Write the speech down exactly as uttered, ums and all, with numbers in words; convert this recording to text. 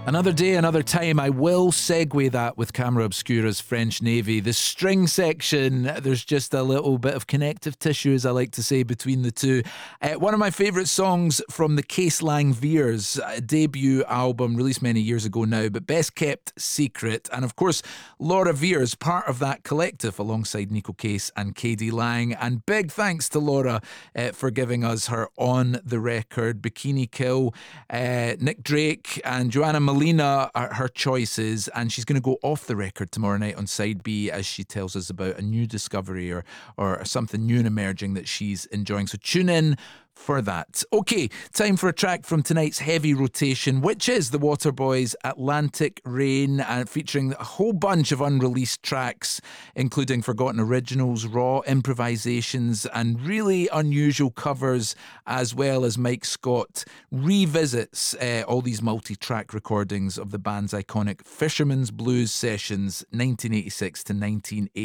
Another day, another time. I will segue that with Camera Obscura's French Navy. The string section, there's just a little bit of connective tissue, as I like to say, between the two. Uh, one of my favourite songs from the Case Lang Veers uh, debut album, released many years ago now, but best kept secret. And of course, Laura Veers, part of that collective alongside Nico Case and K D Lang. And big thanks to Laura uh, for giving us her on the record Bikini Kill, uh, Nick Drake and Joanna Molina are her choices, and she's going to go off the record tomorrow night on Side B as she tells us about a new discovery or, or something new and emerging that she's enjoying. So tune in for that. Okay, time for a track from tonight's heavy rotation, which is the Waterboys' Atlantic Rain, uh, featuring a whole bunch of unreleased tracks, including forgotten originals, raw improvisations, and really unusual covers, as well as Mike Scott revisits uh, all these multi-track recordings of the band's iconic Fisherman's Blues sessions, nineteen eighty-six to nineteen eighty.